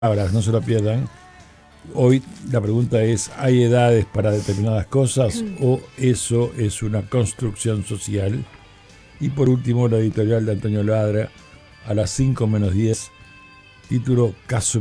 palabras, no se lo pierdan. Hoy la pregunta es, ¿hay edades para determinadas cosas o eso es una construcción social? Y por último, la editorial de Antonio Ladra, a las 5 menos 10, título Caso